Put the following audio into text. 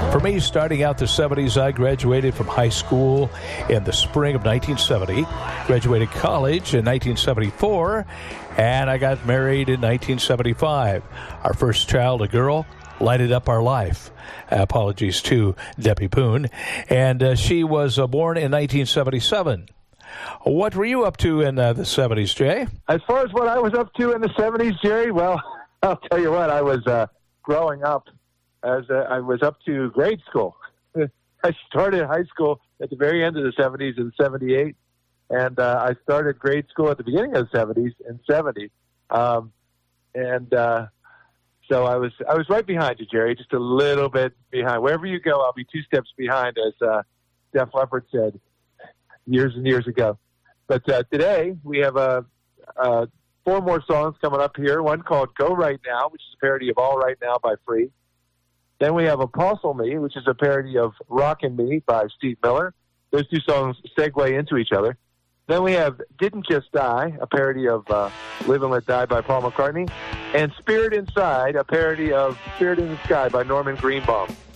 For me, starting out the 70s, I graduated from high school in the spring of 1970, graduated college in 1974, and I got married in 1975. Our first child, a girl, lighted up our life. Apologies to Debbie Poon. And she was born in 1977. What were you up to in the 70s, Jay? As far as what I was up to in the 70s, Jerry, well, I'll tell you what, I was growing up as I was up to grade school. I started high school at the very end of the 70s in 78, and I started grade school at the beginning of the 70s in 70. So I was right behind you, Jerry, just a little bit behind. Wherever you go, I'll be 2 steps behind, as Def Leppard said years and years ago. But today we have 4 more songs coming up here. One called Go Right Now, which is a parody of All Right Now by Free. Then we have Apostle Me, which is a parody of Rockin' Me by Steve Miller. Those 2 songs segue into each other. Then we have Didn't Just Die, a parody of Live and Let Die by Paul McCartney. And Spirit Inside, a parody of Spirit in the Sky by Norman Greenbaum.